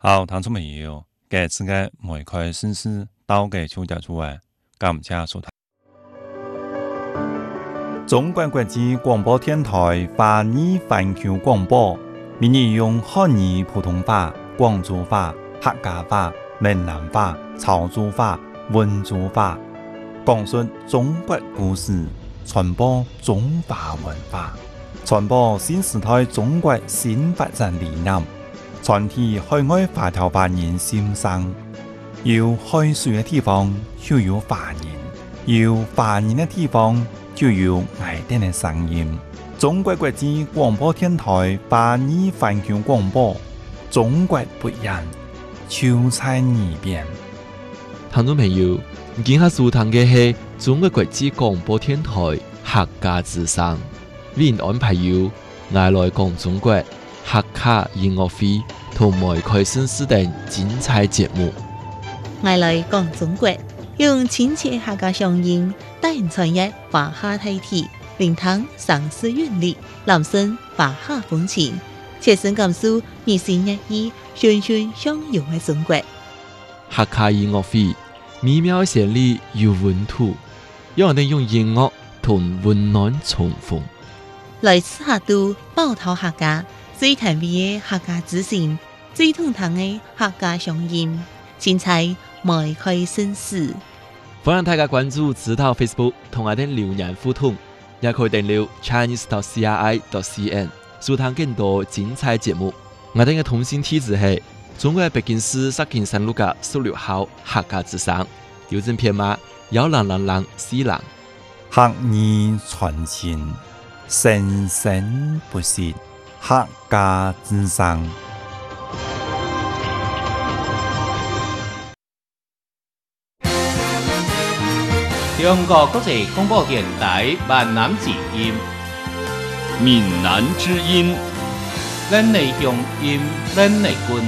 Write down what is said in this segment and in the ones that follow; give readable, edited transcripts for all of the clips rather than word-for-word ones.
好，聽眾朋友，這次嘅梅開新詩到嘅秋假出來，感謝收睇。中國國際廣播電台華語環球廣播，每日用漢語普通話、廣州話、客家話、閩南話、潮州話、溫州話，講述中國故事，傳播中華文化，傳播新時代中國新發展理念，傳遞海外華僑華人心聲。有海水嘅地方就有華人，有華人嘅地方就有愛哋嘅聲音。中國國際廣播電台華語環球廣播，中國不一樣，就在耳邊。 聽眾朋友，今下收聽嘅係中國國際廣播電台客家之聲，為您安排有愛來講中國客家音樂會同梅開新詩等精彩節目。 愛來講中國，用親切客家聲音帶人傳閱華夏大體，聆聽城市韻律，攬聲華夏風情，切身感受日新月異、循循相融嘅中國。 客家音樂會美妙嘅旋律有溫度，讓人用音樂同溫暖重逢。 來自客都寶島客家最甜美嘅客家之聲，最通透嘅客家聲音，精彩梅開新詩。 歡迎大家關注指導 Facebook 同我哋留言互動，也可以訂閱 chinese.cri.cn 收聽更多精彩節目。我哋嘅通訊地址係中國北京市石景山路嘅16號客家之聲，郵政編碼10004。 客語傳情，生生不息，客家之聲。 中國國際廣播電台閩南之音， 閩南之音， 咱的鄉音，咱的根。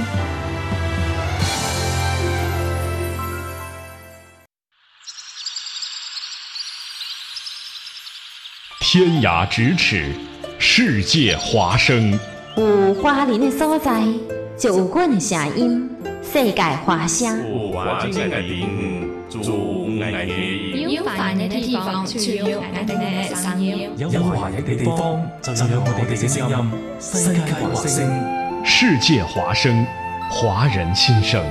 天涯咫尺，世界華聲。 有華人的所在，就有阮的聲音，世界華聲。 有華人的地方，就有愛的音。 有華人的地方，就有愛的聲音。 有華人的地方，就有我哋嘅聲音。世界華聲， 世界華聲，華人心聲。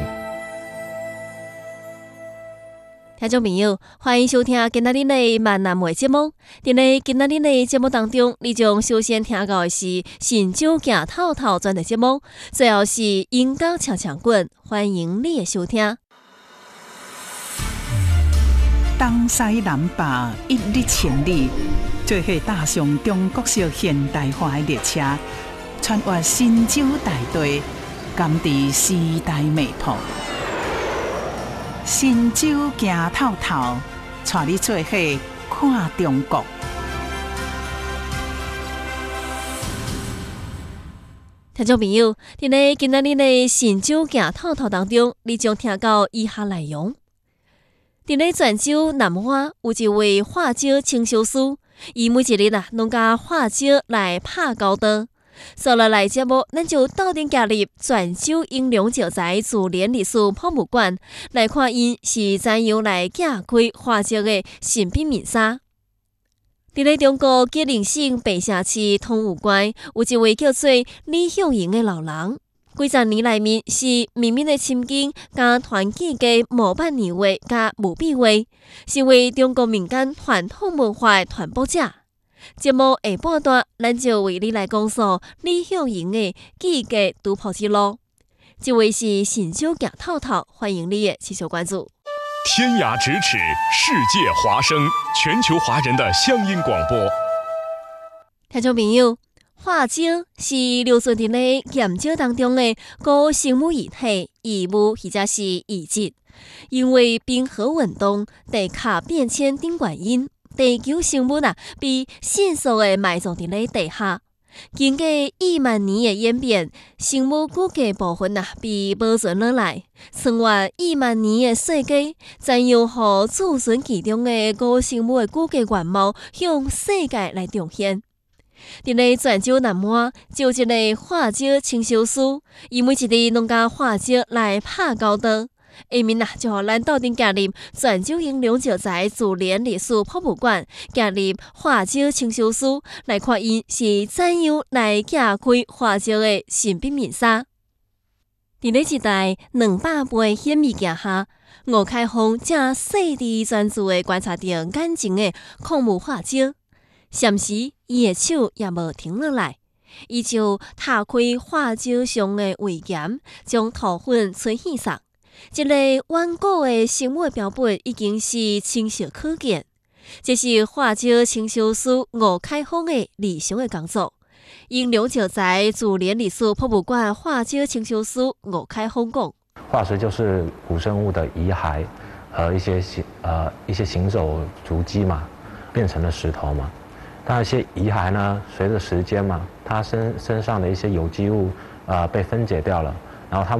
聽眾朋友，歡迎收聽今仔日的閩南話節目。在今仔日的節目當中，你將首先聽到的是新酒行透透專題節目，最後是音樂唱唱滾，歡迎你的收聽。 東西南北一日千里，做伙踏上中國式現代化的列車，穿越新舊大地，甘知時代脈搏。新酒行透透，帶你做伙看中國。 聽眾朋友，在今仔日的新酒行透透當中，你將聽到以下內容。在泉州南華有一位花椒清修師，伊每一日攏甲花椒來拍交道。所以來節目，咱就到底加入泉州英良石材自然歷史博物館，來看因是怎樣來架開花椒的神秘面紗。在中國吉林省白城市通武關，有一位叫做李向英的老人，幾十年來面是秘密的親近加團結嘅模板年畫加毛筆畫，成為中國民間傳統文化的傳播者。節目下半段，咱就為你來講述李向英的記憶突破之路。這位是新酒行透透，歡迎你繼續關注。 天涯咫尺，世界華聲，全球華人的鄉音廣播。 聽眾朋友，花椒是留存在鹽酒當中的高生物液體、異物或者是異質，因為冰河運動、地殼變遷等原因。地球生物被迅速地埋葬在地下，經過億萬年的演變，生物骨骼部分被保存下來，穿越億萬年的世紀，怎樣讓儲存其中的古生物的骨骼原貌向世界來呈現？ 伫咧泉州南湾就有一个化石清修师，以每一日拢甲化石来拍交道。下面就互咱斗阵加入泉州英龙石材自然历史博物馆，加入化石清修师来看因是怎样来解开化石的神秘面纱。伫咧一台200倍显微镜下，吴凯峰正细致专注地观察着眼前的矿物化石。暂时，伊的手也无停落来，伊就踏开化石上的位岩，将土粉吹起上。一个远古的生物标本已经是清晰可见，这是化石清修师吴凯峰的日常的工作。英龙石材自然历史博物馆化石清修师吴凯峰讲： 化石就是古生物的遗骸和一些行走足迹嘛，变成了石头嘛。那一些遗骸呢，随着时间嘛，它身上的一些有机物被分解掉了，然后它们